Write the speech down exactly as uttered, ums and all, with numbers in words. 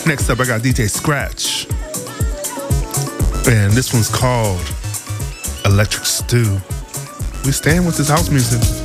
Next up, I got D J Scratch. And this one's called Electric Stew. We stand with this house music.